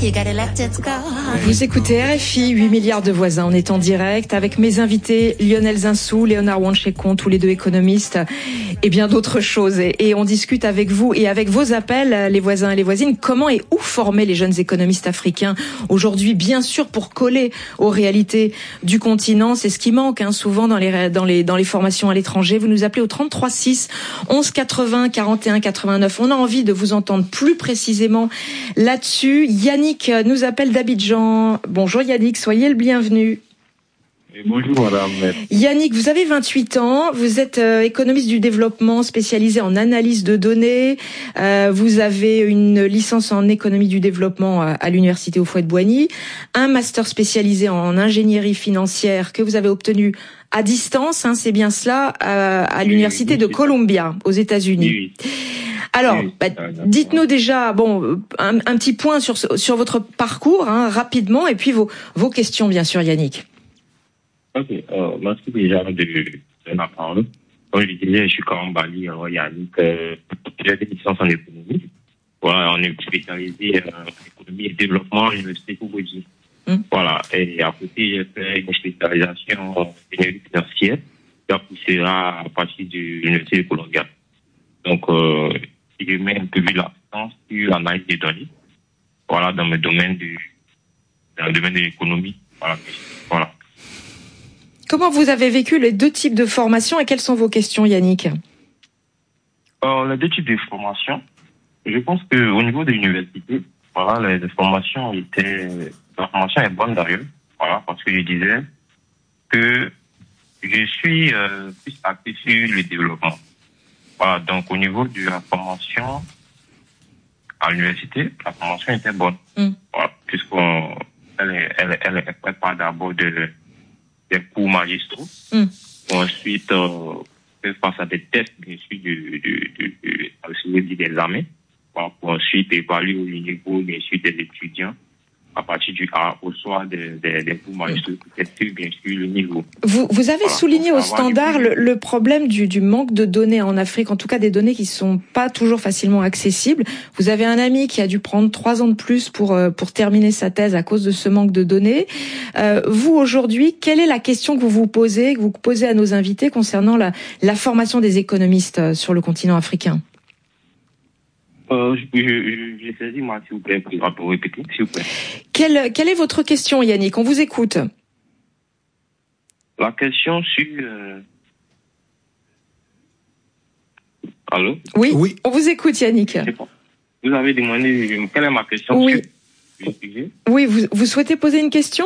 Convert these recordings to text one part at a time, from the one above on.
Vous écoutez RFI, 8 milliards de voisins. On est en direct avec mes invités Lionel Zinsou, Léonard Wanchekon, tous les deux économistes et bien d'autres choses. Et on discute avec vous et avec vos appels, les voisins et les voisines, comment et où former les jeunes économistes africains aujourd'hui, bien sûr, pour coller aux réalités du continent. C'est ce qui manque souvent dans les formations à l'étranger. Vous nous appelez au 33 6 11 80 41 89. On a envie de vous entendre plus précisément là-dessus. Yannick nous appelle d'Abidjan. Bonjour Yannick, soyez le bienvenu. Et bonjour madame. Yannick, vous avez 28 ans, vous êtes économiste du développement spécialisé en analyse de données. Vous avez une licence en économie du développement à l'université Houphouët-Boigny, un master spécialisé en ingénierie financière que vous avez obtenu à distance, c'est bien cela, à l'université de Columbia aux États-Unis. Oui. Alors, dites-nous déjà, un petit point sur votre parcours, rapidement, et puis vos questions, bien sûr, Yannick. Ok, merci déjà de ma parole. Comme je disais, je suis Bali, Yannick. J'ai des licences en économie. Voilà, on est spécialisé en économie et développement à l'université Houphouët-Boigny. Voilà, et à côté, j'ai fait une spécialisation en ingénierie financière qui poussera à partir de l'université de Columbia. Donc, je mets un peu l'accent sur l'analyse des données. Voilà, dans le domaine de l'économie. Voilà. Comment vous avez vécu les deux types de formations et quelles sont vos questions, Yannick? Les deux types de formations, je pense qu'au niveau de l'université, voilà, la formation est bonne d'ailleurs, voilà, parce que je disais que je suis plus axé sur le développement. Voilà, donc au niveau de la formation à l'université, la formation était bonne, voilà, elle prépare d'abord des cours magistraux. Ensuite, face à des tests, bien sûr, des examens. Pour ensuite évaluer au niveau, bien sûr, des étudiants à partir au soir des cours magistraux pour tester, bien sûr, le niveau. Vous avez souligné au standard le problème du manque de données en Afrique, en tout cas des données qui sont pas toujours facilement accessibles. Vous avez un ami qui a dû prendre 3 ans de plus pour terminer sa thèse à cause de ce manque de données. Vous, aujourd'hui, quelle est la question que vous posez à nos invités concernant la formation des économistes sur le continent africain? J'ai saisi, moi, s'il vous plaît, pour répéter, s'il vous plaît. Quelle est votre question, Yannick? On vous écoute. La question sur... Allô? Oui, on vous écoute, Yannick. Vous avez demandé quelle est ma question? Oui. Oui, vous souhaitez poser une question?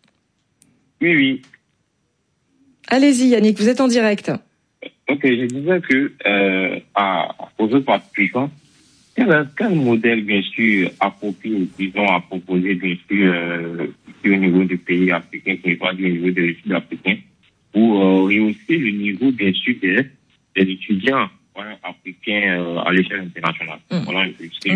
Oui. Allez-y, Yannick, vous êtes en direct. Ok, je disais que aux autres participants, quel modèle, bien sûr, approprié ils ont à proposer, bien sûr, au niveau des pays africains, qui n'est pas du niveau des études africains, pour rehausser le niveau, bien sûr, des étudiants africains à l'échelle internationale. Voilà,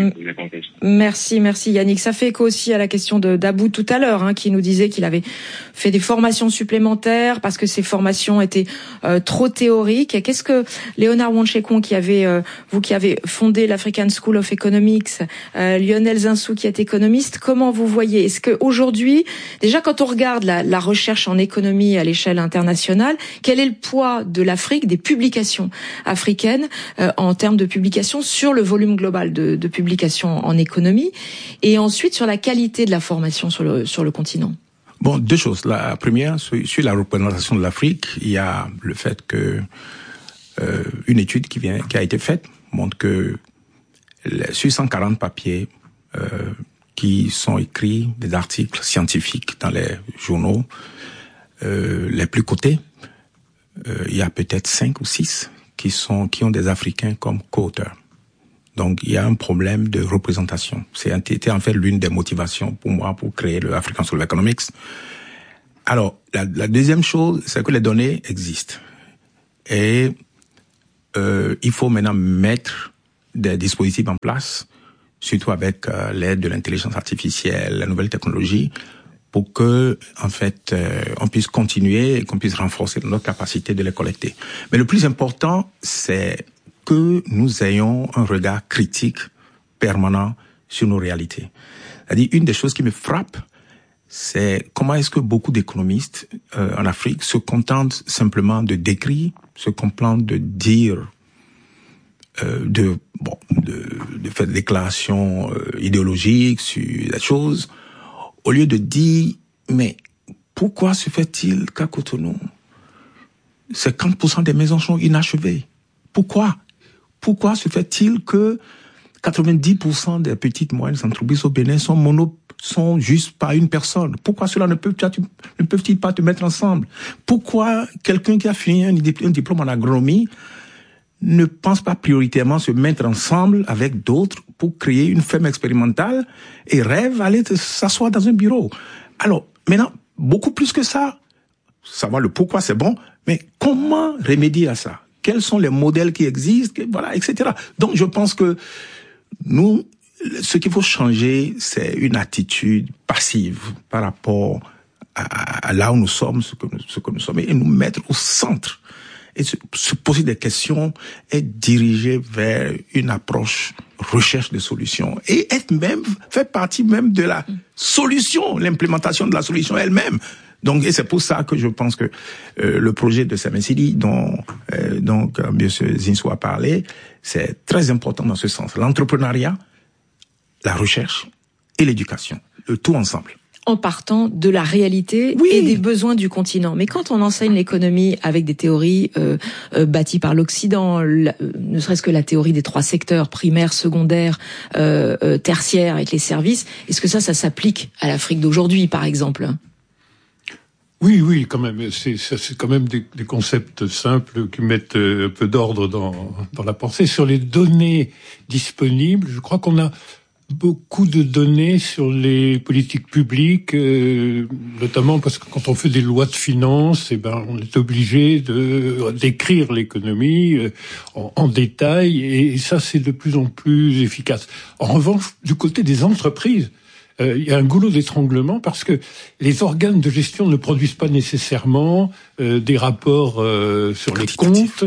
Merci Yannick. Ça fait écho aussi à la question d'Abou tout à l'heure, qui nous disait qu'il avait fait des formations supplémentaires parce que ces formations étaient trop théoriques. Et qu'est-ce que Léonard Wanchekon, vous qui avez fondé l'African School of Economics, Lionel Zinsou qui est économiste, comment vous voyez? Est-ce que aujourd'hui, déjà quand on regarde la recherche en économie à l'échelle internationale, quel est le poids de l'Afrique, des publications africaines en termes de publications sur le volume global de publications en économie, et ensuite sur la qualité de la formation sur le continent? Bon, deux choses. La première, sur la représentation de l'Afrique, il y a le fait que une étude qui a été faite montre que sur 140 papiers qui sont écrits, des articles scientifiques dans les journaux les plus cotés, il y a peut-être 5 ou 6 qui ont des Africains comme co-auteurs. Donc, il y a un problème de représentation. C'était en fait l'une des motivations pour moi pour créer le African School of Economics. Alors, la deuxième chose, c'est que les données existent. Et il faut maintenant mettre des dispositifs en place, surtout avec l'aide de l'intelligence artificielle, la nouvelle technologie, pour que, en fait, on puisse continuer et qu'on puisse renforcer notre capacité de les collecter. Mais le plus important, c'est que nous ayons un regard critique permanent sur nos réalités. C'est-à-dire, une des choses qui me frappe, c'est comment est-ce que beaucoup d'économistes en Afrique se contentent simplement de décrire, se contentent de dire, de faire des déclarations idéologiques sur la chose, au lieu de dire, mais pourquoi se fait-il qu'à Cotonou, 50% des maisons sont inachevées? Pourquoi se fait-il que 90% des petites moyennes entreprises au Bénin sont juste par une personne? Pourquoi cela ne peuvent-ils pas te mettre ensemble? Pourquoi quelqu'un qui a fini un diplôme en agronomie ne pense pas prioritairement se mettre ensemble avec d'autres pour créer une ferme expérimentale et rêve aller s'asseoir dans un bureau? Alors, maintenant, beaucoup plus que ça, savoir le pourquoi c'est bon, mais comment remédier à ça? Quels sont les modèles qui existent, voilà, etc. Donc, je pense que nous, ce qu'il faut changer, c'est une attitude passive par rapport à là où nous sommes, ce que nous sommes, et nous mettre au centre. Et se poser des questions et diriger vers une approche recherche de solutions. Et faire partie même de la solution, l'implémentation de la solution elle-même. Donc, et c'est pour ça que je pense que le projet de Samensidi, dont M. Zinsou a parlé, c'est très important dans ce sens. L'entrepreneuriat, la recherche et l'éducation, le tout ensemble. En partant de la réalité et des besoins du continent. Mais quand on enseigne l'économie avec des théories bâties par l'Occident, ne serait-ce que la théorie des 3 secteurs, primaire, secondaire, tertiaire, avec les services, est-ce que ça s'applique à l'Afrique d'aujourd'hui, par exemple ? Oui, quand même. C'est quand même des concepts simples qui mettent un peu d'ordre dans la pensée. Sur les données disponibles, je crois qu'on a beaucoup de données sur les politiques publiques, notamment parce que quand on fait des lois de finances, on est obligé de décrire l'économie en détail, et ça c'est de plus en plus efficace. En revanche, du côté des entreprises, il y a un goulot d'étranglement parce que les organes de gestion ne produisent pas nécessairement des rapports sur les comptes,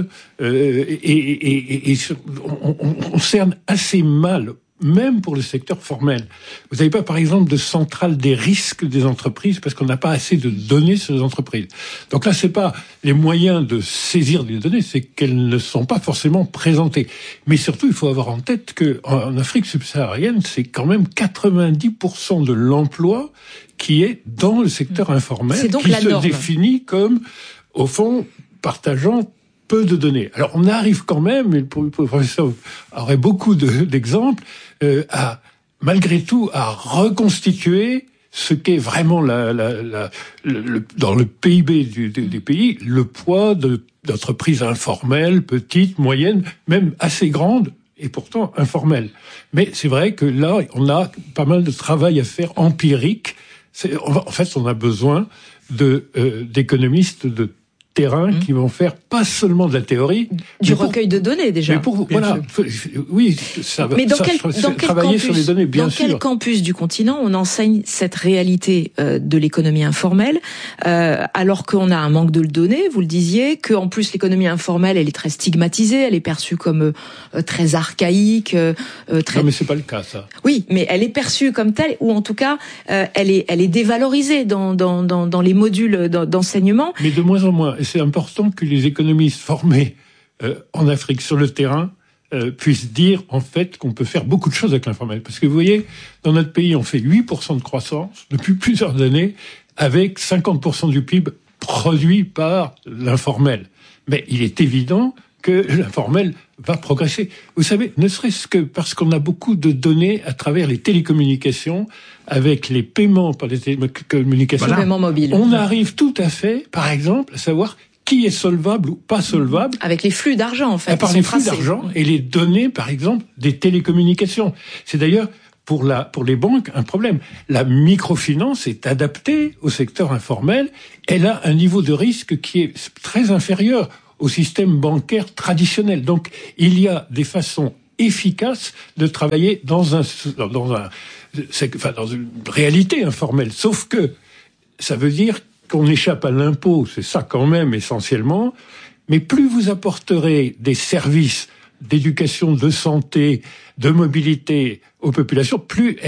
et on cerne assez mal, même pour le secteur formel. Vous n'avez pas, par exemple, de centrale des risques des entreprises parce qu'on n'a pas assez de données sur les entreprises. Donc là, c'est pas les moyens de saisir des données, c'est qu'elles ne sont pas forcément présentées. Mais surtout, il faut avoir en tête que en Afrique subsaharienne, c'est quand même 90% de l'emploi qui est dans le secteur informel, c'est donc qui la se norme. définit comme, au fond, partageant peu de données. Alors, on arrive quand même, et le professeur aurait beaucoup d'exemples, malgré tout, à reconstituer ce qu'est vraiment dans le PIB des pays, le poids d'entreprises informelles, petites, moyennes, même assez grandes, et pourtant informelles. Mais c'est vrai que là, on a pas mal de travail à faire empirique. En fait, on a besoin d'économistes de terrain qui vont faire pas seulement de la théorie, du recueil de données déjà. Mais voilà, oui, ça va. Mais dans quel travailler campus, sur les données, bien sûr. Dans quel campus du continent on enseigne cette réalité de l'économie informelle, alors qu'on a un manque de données, vous le disiez, que en plus l'économie informelle elle est très stigmatisée, elle est perçue comme très archaïque, très. Non, mais c'est pas le cas ça. Oui, mais elle est perçue comme telle, ou en tout cas elle est dévalorisée dans les modules d'enseignement. Mais de moins en moins. C'est important que les économistes formés en Afrique sur le terrain puissent dire en fait qu'on peut faire beaucoup de choses avec l'informel. Parce que vous voyez, dans notre pays, on fait 8% de croissance depuis plusieurs années avec 50% du PIB produit par l'informel. Mais il est évident que l'informel va progresser. Vous savez, ne serait-ce que parce qu'on a beaucoup de données à travers les télécommunications, avec les paiements par les télécommunications, voilà. Paiement mobile. On arrive tout à fait, par exemple, à savoir qui est solvable ou pas solvable. Avec les flux d'argent, en fait. Par les flux d'argent et les données, par exemple, des télécommunications. C'est d'ailleurs pour les banques un problème. La microfinance est adaptée au secteur informel. Elle a un niveau de risque qui est très inférieur au système bancaire traditionnel. Donc, il y a des façons efficaces de travailler dans une réalité informelle. Sauf que ça veut dire qu'on échappe à l'impôt, c'est ça quand même essentiellement. Mais plus vous apporterez des services d'éducation, de santé, de mobilité aux populations, plus elles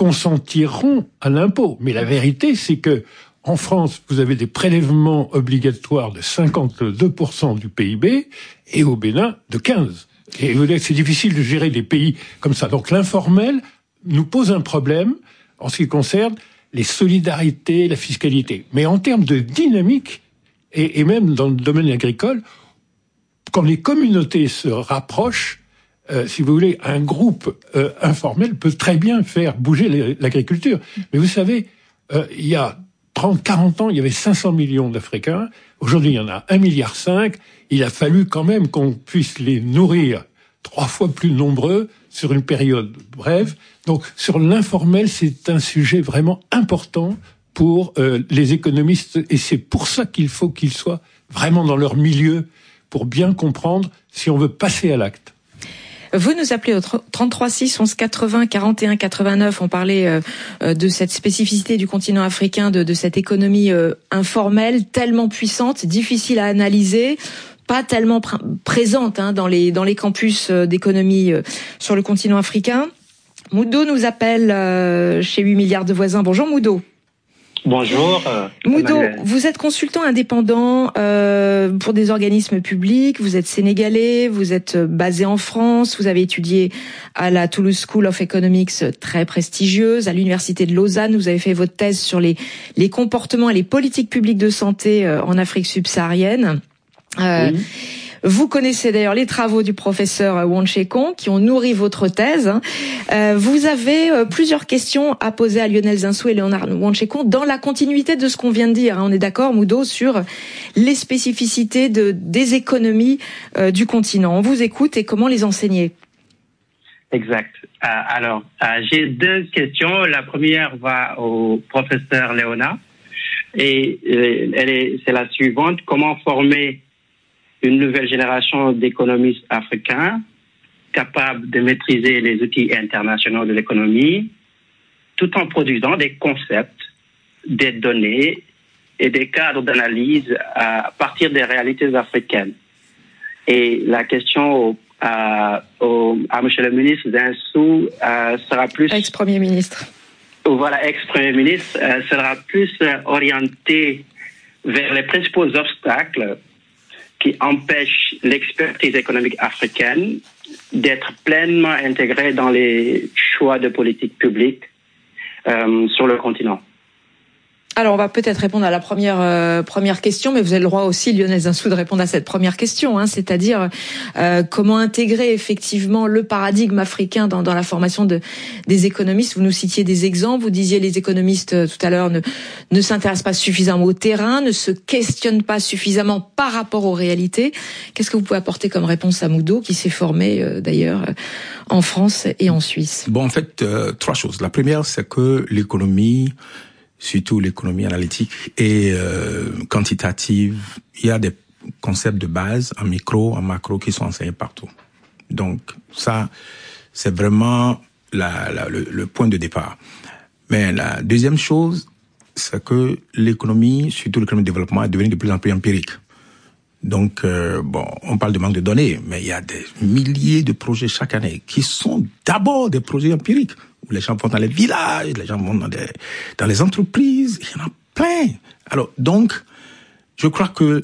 consentiront à l'impôt. Mais la vérité, c'est que en France, vous avez des prélèvements obligatoires de 52% du PIB et au Bénin de 15%. Et vous voyez que c'est difficile de gérer des pays comme ça. Donc l'informel nous pose un problème en ce qui concerne les solidarités, la fiscalité. Mais en termes de dynamique, et même dans le domaine agricole, quand les communautés se rapprochent, si vous voulez, un groupe informel peut très bien faire bouger l'agriculture. Mais vous savez, il y a 30, 40 ans, il y avait 500 millions d'Africains. Aujourd'hui, il y en a 1,5 milliard. Il a fallu quand même qu'on puisse les nourrir 3 fois plus nombreux sur une période brève. Donc, sur l'informel, c'est un sujet vraiment important pour les économistes. Et c'est pour ça qu'il faut qu'ils soient vraiment dans leur milieu pour bien comprendre si on veut passer à l'acte. Vous nous appelez au 33 6 11 80 41 89. On parlait de cette spécificité du continent africain, de cette économie informelle, tellement puissante, difficile à analyser, pas tellement présente dans les campus d'économie sur le continent africain. Moudo nous appelle chez 8 milliards de voisins. Bonjour Moudo. Bonjour. Moudo, Emmanuel. vous êtes consultant indépendant pour des organismes publics, vous êtes sénégalais, vous êtes basé en France, vous avez étudié à la Toulouse School of Economics, très prestigieuse, à l'université de Lausanne, vous avez fait votre thèse sur les comportements et les politiques publiques de santé en Afrique subsaharienne. Oui. Vous connaissez d'ailleurs les travaux du professeur Wanshekon qui ont nourri votre thèse. Vous avez plusieurs questions à poser à Lionel Zinsou et Léonard Wanshekon dans la continuité de ce qu'on vient de dire. On est d'accord, Moudo, sur les spécificités des économies du continent. On vous écoute et comment les enseigner. Exact. Alors, j'ai 2 questions. La première va au professeur Léonard et c'est la suivante. Comment former une nouvelle génération d'économistes africains capables de maîtriser les outils internationaux de l'économie tout en produisant des concepts, des données et des cadres d'analyse à partir des réalités africaines. Et la question à monsieur le ministre Zinsou sera plus... Ex-premier ministre. Voilà, ex-premier ministre, sera plus orientée vers les principaux obstacles qui empêche l'expertise économique africaine d'être pleinement intégrée dans les choix de politique publique sur le continent. Alors, on va peut-être répondre à la première question, mais vous avez le droit aussi, Lionel Zinsou, de répondre à cette première question, c'est-à-dire comment intégrer effectivement le paradigme africain dans la formation des économistes. Vous nous citiez des exemples, vous disiez les économistes tout à l'heure ne s'intéressent pas suffisamment au terrain, ne se questionnent pas suffisamment par rapport aux réalités. Qu'est-ce que vous pouvez apporter comme réponse à Moudo, qui s'est formé d'ailleurs en France et en Suisse? Bon, en fait, 3 choses. La première, c'est que l'économie, surtout l'économie analytique et quantitative, il y a des concepts de base en micro, en macro qui sont enseignés partout. Donc ça, c'est vraiment le point de départ. Mais la deuxième chose, c'est que l'économie, surtout l'économie de développement, est devenue de plus en plus empirique. Donc, on parle de manque de données, mais il y a des milliers de projets chaque année qui sont d'abord des projets empiriques. Où les gens vont dans les villages, les gens vont dans les entreprises, il y en a plein. Alors, donc, je crois que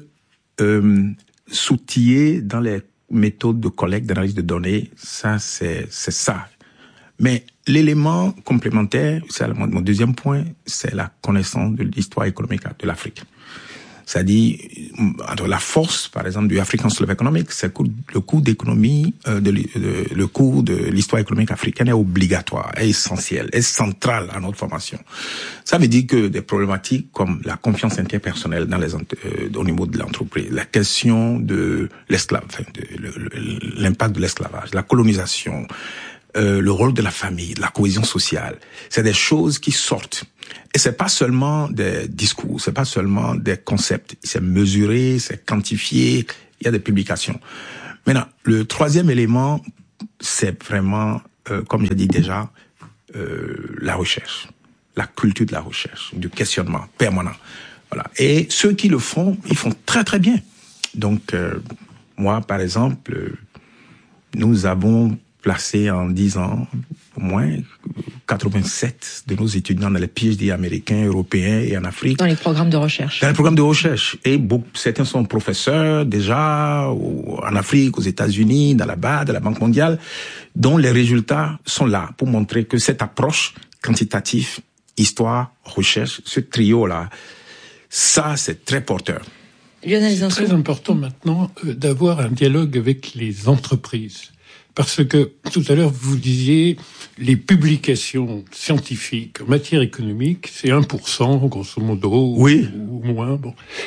s'outiller dans les méthodes de collecte, d'analyse de données, ça, c'est ça. Mais l'élément complémentaire, c'est mon deuxième point, c'est la connaissance de l'histoire économique de l'Afrique. C'est-à-dire, la force, par exemple, du African School of Economics, c'est que le cours d'économie, le cours de l'histoire économique africaine est obligatoire, est essentiel, est central à notre formation. Ça veut dire que des problématiques comme la confiance interpersonnelle au niveau de l'entreprise, la question de l'impact de l'esclavage, la colonisation, le rôle de la famille, la cohésion sociale, c'est des choses qui sortent. Et c'est pas seulement des discours, c'est pas seulement des concepts, c'est mesuré, c'est quantifié, il y a des publications. Maintenant, le troisième élément, c'est vraiment, comme j'ai dit déjà, la recherche, la culture de la recherche, du questionnement permanent. Voilà. Et ceux qui le font, ils font très très bien. Donc, moi, par exemple, nous avons placé en 10 ans, au moins, 87 de nos étudiants dans les PhD américains, européens et en Afrique. Dans les programmes de recherche. Dans les programmes de recherche. Et certains sont professeurs déjà en Afrique, aux États-Unis, dans la BAD, de la Banque mondiale, dont les résultats sont là pour montrer que cette approche quantitative, histoire, recherche, ce trio-là, ça, c'est très porteur. C'est très important maintenant d'avoir un dialogue avec les entreprises. Parce que tout à l'heure, vous disiez, les publications scientifiques en matière économique, c'est 1%, grosso modo, oui, ou moins,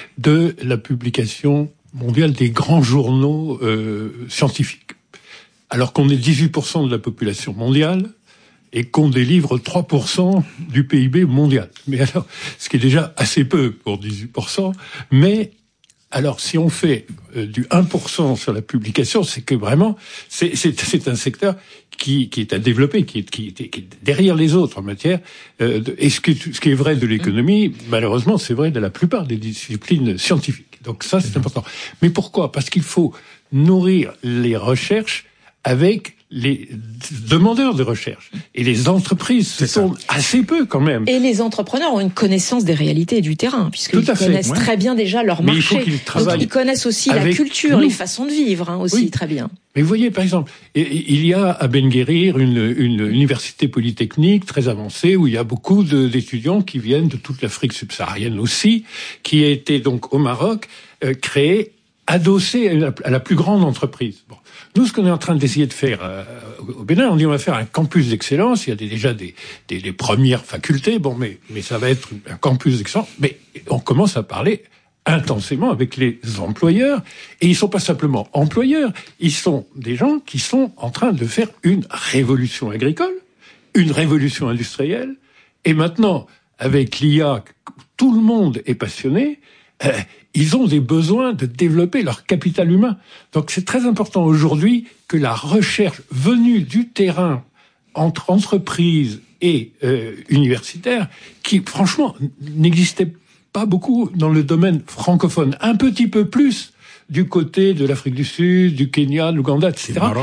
de la publication mondiale des grands journaux scientifiques. Alors qu'on est 18% de la population mondiale et qu'on délivre 3% du PIB mondial. Mais alors, ce qui est déjà assez peu pour 18%, mais alors, si on fait du 1% sur la publication, c'est que vraiment, c'est un secteur qui est à développer, qui est derrière les autres en matière. Et ce qui est vrai de l'économie, malheureusement, c'est vrai de la plupart des disciplines scientifiques. Donc ça, c'est important. Mais pourquoi ? Parce qu'il faut nourrir les recherches avec les demandeurs de recherche. Et les entreprises sont assez peu quand même. Et les entrepreneurs ont une connaissance des réalités et du terrain, puisqu'ils connaissent très bien déjà leur marché. Il faut qu'ils travaillent. Donc ils connaissent aussi la culture, les façons de vivre aussi très bien. Mais vous voyez, par exemple, il y a à Ben Guerir une université polytechnique très avancée où il y a beaucoup d'étudiants qui viennent de toute l'Afrique subsaharienne aussi, qui a été donc au Maroc créée, adossée à la plus grande entreprise. Bon. Nous, ce qu'on est en train d'essayer de faire au Bénin, on dit on va faire un campus d'excellence. Il y a déjà des premières facultés, mais ça va être un campus d'excellence. Mais on commence à parler intensément avec les employeurs. Et ils sont pas simplement employeurs, ils sont des gens qui sont en train de faire une révolution agricole, une révolution industrielle. Et maintenant, avec l'IA, tout le monde est passionné. Ils ont des besoins de développer leur capital humain. Donc c'est très important aujourd'hui que la recherche venue du terrain entre entreprises et universitaires, qui franchement n'existait pas beaucoup dans le domaine francophone, un petit peu plus du côté de l'Afrique du Sud, du Kenya, de l'Ouganda, etc. Maroc,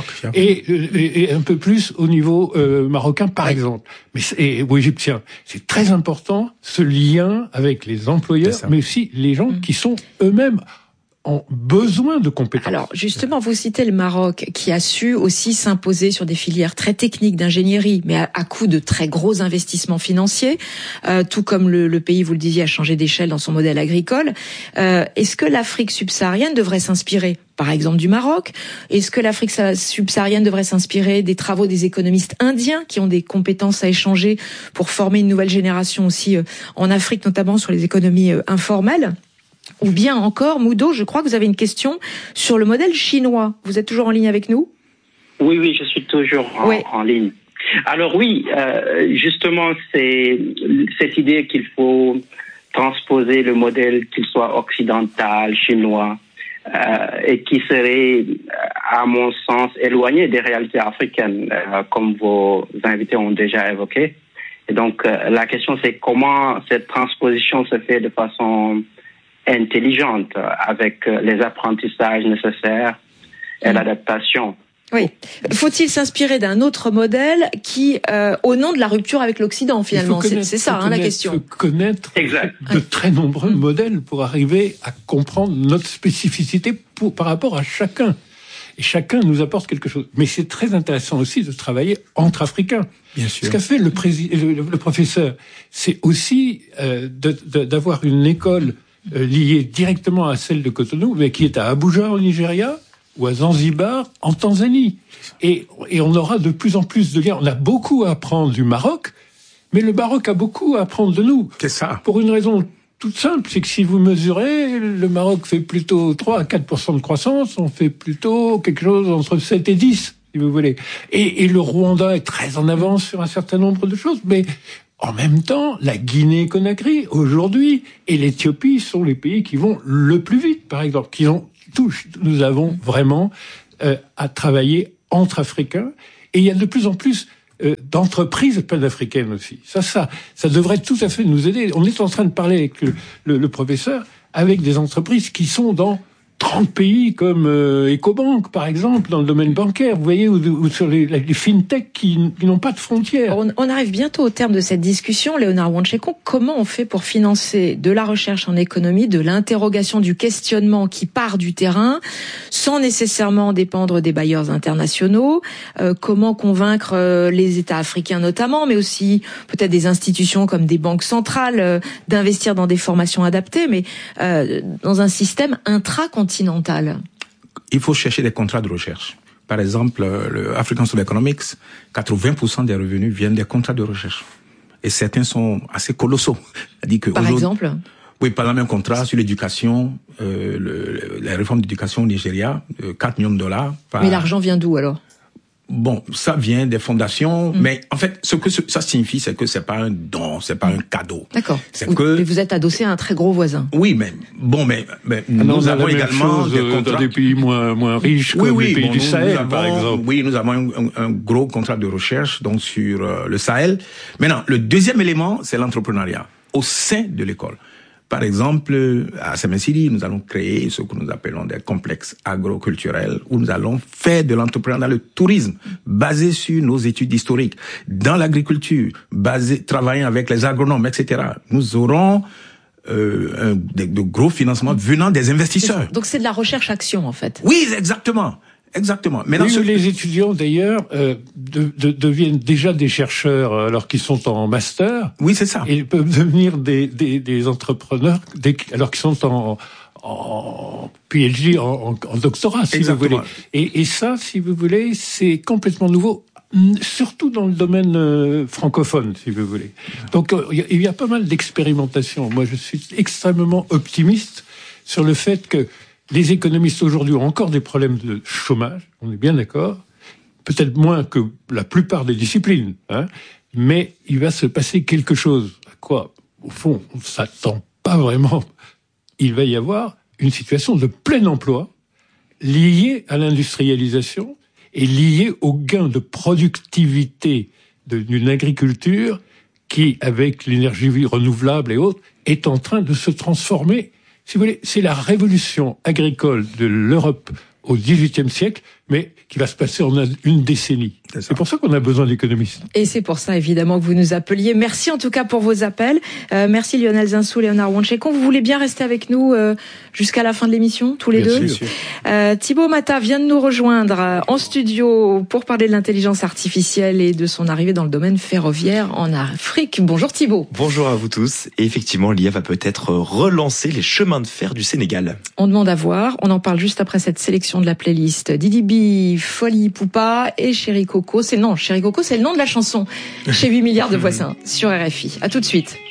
et un peu plus au niveau marocain, par exemple, ou égyptien. C'est très important, ce lien avec les employeurs, mais aussi les gens qui sont eux-mêmes ont besoin de compétences. Alors, justement, vous citez le Maroc, qui a su aussi s'imposer sur des filières très techniques d'ingénierie, mais à coût de très gros investissements financiers, tout comme le pays, vous le disiez, a changé d'échelle dans son modèle agricole. Est-ce que l'Afrique subsaharienne devrait s'inspirer, par exemple, du Maroc? Est-ce que l'Afrique subsaharienne devrait s'inspirer des travaux des économistes indiens, qui ont des compétences à échanger pour former une nouvelle génération aussi en Afrique, notamment sur les économies informelles? Ou bien encore, Moudo, je crois que vous avez une question sur le modèle chinois. Vous êtes toujours en ligne avec nous ? Oui, je suis toujours en ligne. Alors oui, justement, c'est cette idée qu'il faut transposer le modèle, qu'il soit occidental, chinois, et qui serait, à mon sens, éloigné des réalités africaines, comme vos invités ont déjà évoqué. Et donc, la question, c'est comment cette transposition se fait de façon intelligente, avec les apprentissages nécessaires et l'adaptation. Oui. Faut-il s'inspirer d'un autre modèle qui, au nom de la rupture avec l'Occident, finalement, c'est ça la question. Il faut connaître de très nombreux modèles pour arriver à comprendre notre spécificité par rapport à chacun. Et chacun nous apporte quelque chose. Mais c'est très intéressant aussi de travailler entre Africains. Bien sûr. Ce qu'a fait le professeur, c'est aussi d'avoir une école liée directement à celle de Cotonou, mais qui est à Abuja au Nigeria ou à Zanzibar en Tanzanie. Et on aura de plus en plus de liens. On a beaucoup à apprendre du Maroc, mais le Maroc a beaucoup à apprendre de nous. C'est ça. Pour une raison toute simple, c'est que si vous mesurez, le Maroc fait plutôt 3 à 4% de croissance, on fait plutôt quelque chose entre 7 et 10, si vous voulez. Et le Rwanda est très en avance sur un certain nombre de choses, mais en même temps, la Guinée-Conakry, aujourd'hui, et l'Éthiopie sont les pays qui vont le plus vite, par exemple, nous avons vraiment à travailler entre Africains, et il y a de plus en plus d'entreprises panafricaines aussi. Ça devrait tout à fait nous aider. On est en train de parler avec le professeur, avec des entreprises qui sont dans 30 pays comme Ecobank, par exemple, dans le domaine bancaire, vous voyez, ou sur les fintech qui n'ont pas de frontières. On arrive bientôt au terme de cette discussion. Léonard Wanchekon, comment on fait pour financer de la recherche en économie, de l'interrogation, du questionnement qui part du terrain, sans nécessairement dépendre des bailleurs internationaux? Comment convaincre les États africains notamment, mais aussi peut-être des institutions comme des banques centrales d'investir dans des formations adaptées, mais dans un système intracontinental? Il faut chercher des contrats de recherche. Par exemple, le African School of Economics, 80% des revenus viennent des contrats de recherche. Et certains sont assez colossaux. C'est-à-dire que par exemple? Oui, par exemple, un contrat sur l'éducation, la réforme d'éducation au Nigeria, 4 millions de dollars. Mais l'argent vient d'où alors? Bon, ça vient des fondations, mais en fait, ce que ça signifie, c'est que c'est pas un don, c'est pas un cadeau. D'accord. Vous êtes adossé à un très gros voisin. Oui, mais nous avons également des contrats dans des pays moins riches, comme les pays du Sahel, par exemple. Oui, nous avons un gros contrat de recherche donc sur le Sahel. Maintenant, le deuxième élément, c'est l'entrepreneuriat au sein de l'école. Par exemple, à Semesidi, nous allons créer ce que nous appelons des complexes agroculturels où nous allons faire de l'entrepreneuriat dans le tourisme, basé sur nos études historiques, dans l'agriculture, travaillant avec les agronomes, etc. Nous aurons de gros financements venant des investisseurs. Donc c'est de la recherche-action, en fait. Oui, exactement. Exactement. Mais les étudiants, d'ailleurs, deviennent déjà des chercheurs alors qu'ils sont en master. Oui, c'est ça. Et ils peuvent devenir des entrepreneurs alors qu'ils sont en PhD, en doctorat, si Exactement. vous voulez. Et ça, si vous voulez, c'est complètement nouveau, surtout dans le domaine francophone, si vous voulez. Donc, il y a pas mal d'expérimentations. Moi, je suis extrêmement optimiste sur le fait que les économistes aujourd'hui ont encore des problèmes de chômage, on est bien d'accord, peut-être moins que la plupart des disciplines, hein, mais il va se passer quelque chose. À quoi, au fond, on ne s'attend pas vraiment. Il va y avoir une situation de plein emploi liée à l'industrialisation et liée au gain de productivité d'une agriculture qui, avec l'énergie renouvelable et autres, est en train de se transformer. Si vous voulez, c'est la révolution agricole de l'Europe au XVIIIe siècle, mais qui va se passer en une décennie. C'est pour ça qu'on a besoin d'économistes. Et c'est pour ça, évidemment, que vous nous appeliez. Merci en tout cas pour vos appels. Merci Lionel Zinsou, Léonard Wanchekon. Vous voulez bien rester avec nous jusqu'à la fin de l'émission, tous les deux? Thibaut Mata vient de nous rejoindre en studio pour parler de l'intelligence artificielle et de son arrivée dans le domaine ferroviaire en Afrique. Bonjour Thibaut. Bonjour à vous tous. Et effectivement, l'IA va peut-être relancer les chemins de fer du Sénégal. On demande à voir. On en parle juste après cette sélection de la playlist. Didi B, Folie Poupa et Chéri Coco. Chéri Coco, c'est le nom de la chanson chez 8 milliards de voisins sur RFI. À tout de suite.